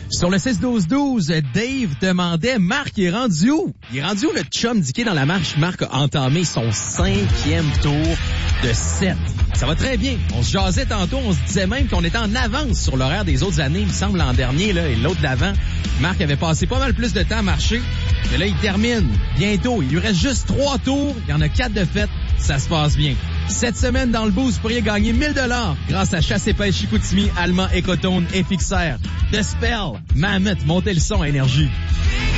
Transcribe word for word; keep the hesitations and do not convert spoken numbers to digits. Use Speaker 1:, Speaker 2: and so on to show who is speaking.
Speaker 1: Sur le six douze douze, Dave demandait, Marc est rendu où? Il est rendu où le chum d'Iké dans la marche? Marc a entamé son cinquième tour de sept. Ça va très bien. On se jasait tantôt, on se disait même qu'on était en avance sur l'horaire des autres années, il me semble, l'an dernier, là, et l'autre d'avant. Marc avait passé pas mal plus de temps à marcher. Mais là, il termine bientôt. Il lui reste juste trois tours. Il y en a quatre de fait. Ça se passe bien. Cette semaine, dans le boost, vous pourriez gagner mille dollars grâce à Chasse et Pêche Chicoutimi, Allemand, Écotone et Fixer. The Spell, Mammoth, montez le son à Énergie.